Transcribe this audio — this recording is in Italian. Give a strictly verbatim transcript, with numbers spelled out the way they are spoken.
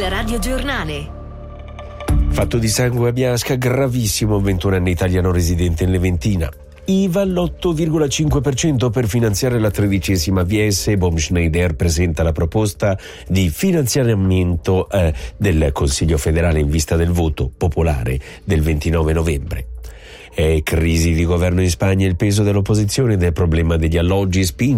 Il radiogiornale. Fatto di sangue a Biasca, gravissimo, ventunenne italiano residente in Leventina. I V A all'otto virgola cinque per cento per finanziare la tredicesima V S. Baum-Schneider presenta la proposta di finanziamento eh, del Consiglio federale in vista del voto popolare del ventinove novembre. È crisi di governo in Spagna, il peso dell'opposizione e del problema degli alloggi spinge